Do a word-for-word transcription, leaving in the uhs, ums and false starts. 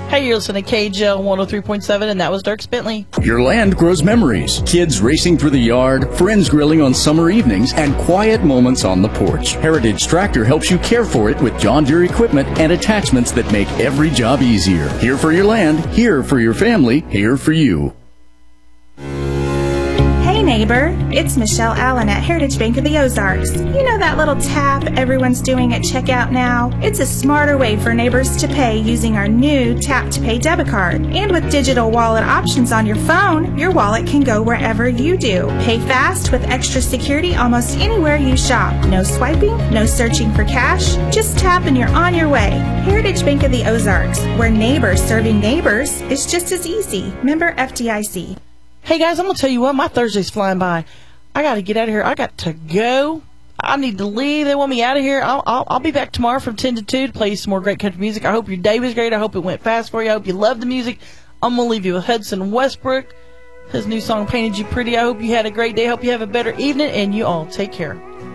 Hey, you're listening to K J L one oh three point seven, and that was Dirk Bentley. Your land grows memories. Kids racing through the yard, friends grilling on summer evenings, and quiet moments on the porch. Heritage Tractor helps you care for it with John Deere equipment and attachments that make every job easier. Here for your land, here for your family, here for you. Hey neighbor, it's Michelle Allen at Heritage Bank of the Ozarks. You know that little tap everyone's doing at checkout now? It's a smarter way for neighbors to pay using our new Tap to Pay debit card. And with digital wallet options on your phone, your wallet can go wherever you do. Pay fast with extra security almost anywhere you shop. No swiping, no searching for cash. Just tap and you're on your way. Heritage Bank of the Ozarks, where neighbors serving neighbors is just as easy. Member F D I C. Hey guys, I'm gonna tell you what, my Thursday's flying by. I gotta get out of here. I got to go. I need to leave. They want me out of here. I'll, I'll, I'll be back tomorrow from ten to two to play some more great country music. I hope your day was great. I hope it went fast for you. I hope you loved the music. I'm gonna leave you with Hudson Westbrook. His new song, Painted You Pretty. I hope you had a great day. I hope you have a better evening, and you all take care.